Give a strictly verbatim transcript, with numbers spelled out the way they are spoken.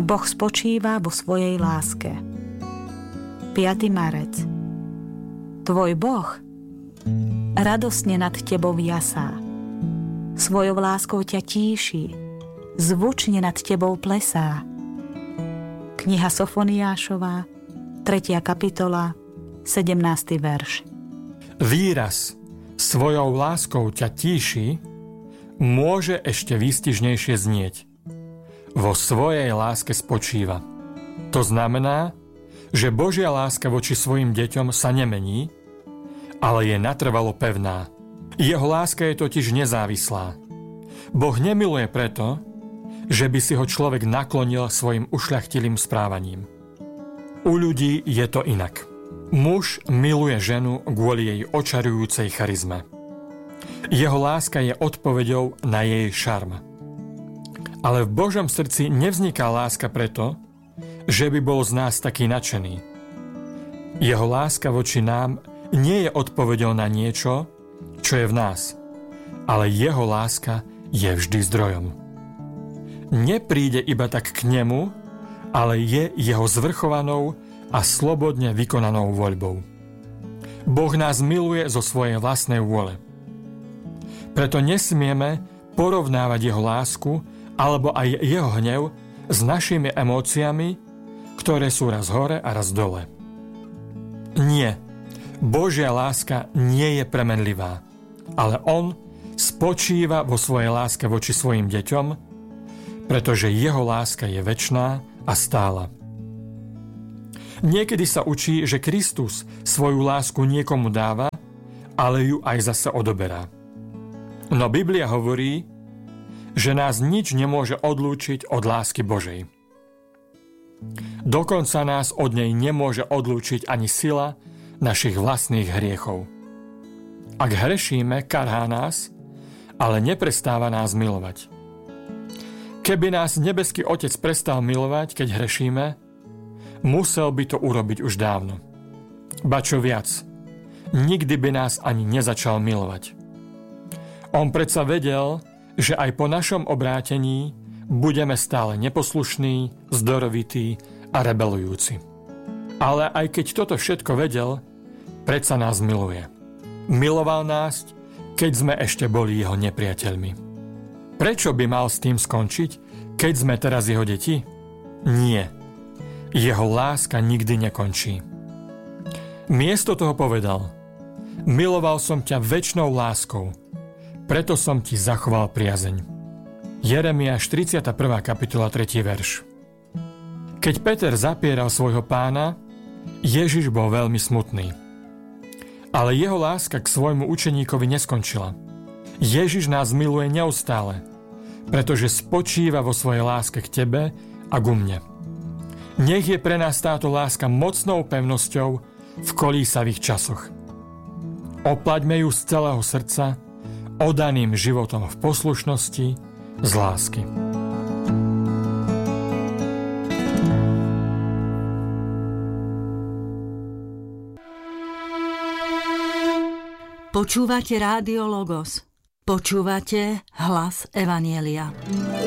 Boh spočíva vo svojej láske. piaty marec. Tvoj Boh radosne nad tebou jasá. Svojou láskou ťa tíši, zvučne nad tebou plesá. Kniha Sofoniášova, tretia kapitola, sedemnásty verš. Výraz svojou láskou ťa tíši môže ešte výstižnejšie znieť. Vo svojej láske spočíva. To znamená, že Božia láska voči svojim deťom sa nemení, ale je natrvalo pevná. Jeho láska je totiž nezávislá. Boh nemiluje preto, že by si ho človek naklonil svojim ušľachtilým správaním. U ľudí je to inak. Muž miluje ženu kvôli jej očarujúcej charizme. Jeho láska je odpoveďou na jej šarm. Ale v Božom srdci nevzniká láska preto, že by bol z nás taký nadšený. Jeho láska voči nám nie je odpoveďou na niečo, čo je v nás, ale jeho láska je vždy zdrojom. Nepríde iba tak k nemu, ale je jeho zvrchovanou a slobodne vykonanou voľbou. Boh nás miluje zo svojej vlastnej vôle. Preto nesmieme porovnávať jeho lásku alebo aj jeho hnev s našimi emóciami, ktoré sú raz hore a raz dole. Nie, Božia láska nie je premenlivá, ale on spočíva vo svojej láske voči svojim deťom, pretože jeho láska je večná a stála. Niekedy sa učí, že Kristus svoju lásku niekomu dáva, ale ju aj zase odoberá. No Biblia hovorí, že nás nič nemôže odlúčiť od lásky Božej. Dokonca nás od nej nemôže odlúčiť ani sila našich vlastných hriechov. Ak hrešíme, karhá nás, ale neprestáva nás milovať. Keby nás nebeský Otec prestal milovať, keď hrešíme, musel by to urobiť už dávno. Ba čo viac, nikdy by nás ani nezačal milovať. On predsa vedel, že aj po našom obrátení budeme stále neposlušní, zdorovití a rebelujúci. Ale aj keď toto všetko vedel, predsa nás miluje. Miloval nás, keď sme ešte boli jeho nepriateľmi. Prečo by mal s tým skončiť, keď sme teraz jeho deti? Nie. Jeho láska nikdy nekončí. Miesto toho povedal: Miloval som ťa večnou láskou, preto som ti zachoval priazeň. Jeremiáš tridsiata prvá kapitola tretí verš. Keď Peter zapieral svojho pána, Ježiš bol veľmi smutný. Ale jeho láska k svojmu učeníkovi neskončila. Ježiš nás miluje neustále, pretože spočíva vo svojej láske k tebe a ku mne. Nech je pre nás táto láska mocnou pevnosťou v kolísavých časoch. Oplaťme ju z celého srdca, oddaným životom v poslušnosti, z lásky. Počúvate Rádio Logos. Počúvate hlas Evanjelia.